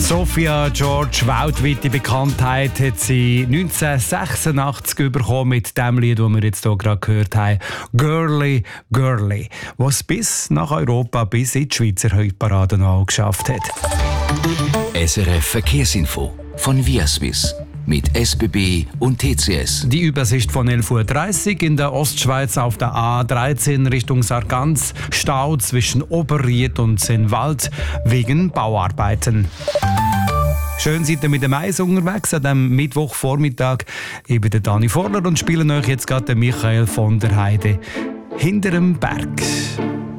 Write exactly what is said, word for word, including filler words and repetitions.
Sophia George, weltweite Bekanntheit, hat sie neunzehnhundertsechsundachtzig bekommen mit dem Lied, das wir jetzt hier gerade gehört haben. «Girly, Girly», was bis nach Europa, bis in die Schweizer Hitparade noch geschafft hat. S R F Verkehrsinfo von Viaswiss mit S B B und T C S. Die Übersicht von elf Uhr dreißig in der Ostschweiz auf der A dreizehn Richtung Sargans. Stau zwischen Oberried und Sennwald wegen Bauarbeiten. Schön seid ihr mit dem Eis unterwegs an diesem Mittwochvormittag. Ich bin der Dani Vorler und spiele euch jetzt gerade den Michael von der Heide «Hinterm Berg».